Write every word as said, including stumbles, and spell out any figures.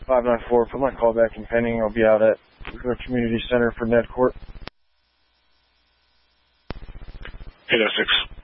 five nine four, put my call back in pending. I'll be out at the community center for Ned Court. eight oh six.